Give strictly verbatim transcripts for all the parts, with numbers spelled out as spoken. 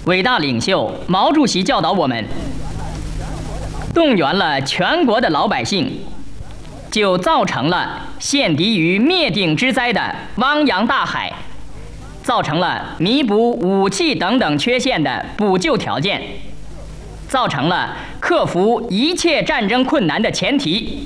伟大领袖毛主席教导我们，动员了全国的老百姓，就造成了陷敌于灭顶之灾的汪洋大海，造成了弥补武器等等缺陷的补救条件，造成了克服一切战争困难的前提。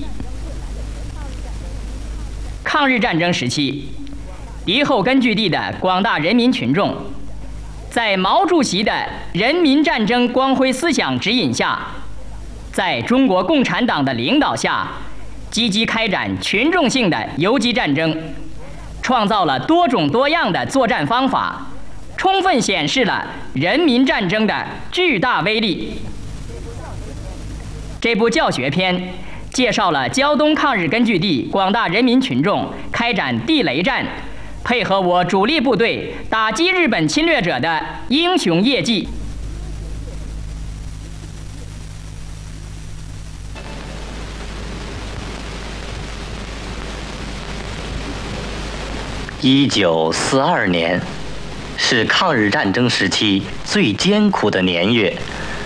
抗日战争时期，敌后根据地的广大人民群众，在毛主席的人民战争光辉思想指引下，在中国共产党的领导下，积极开展群众性的游击战争，创造了多种多样的作战方法，充分显示了人民战争的巨大威力。这部教学片介绍了胶东抗日根据地广大人民群众开展地雷战，配合我主力部队打击日本侵略者的英雄业绩。 一九四二年是抗日战争时期最艰苦的年月。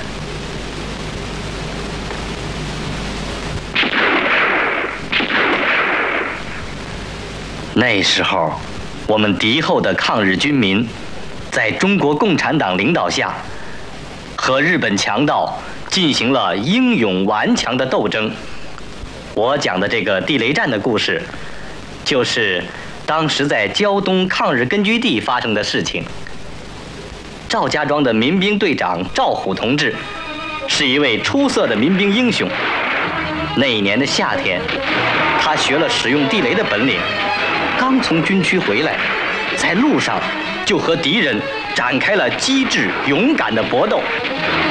那时候，我们敌后的抗日军民，在中国共产党领导下，和日本强盗进行了英勇顽强的斗争。我讲的这个地雷战的故事，就是当时在胶东抗日根据地发生的事情。赵家庄的民兵队长赵虎同志，是一位出色的民兵英雄。那一年的夏天，他学了使用地雷的本领。刚从军区回来，在路上就和敌人展开了机智勇敢的搏斗。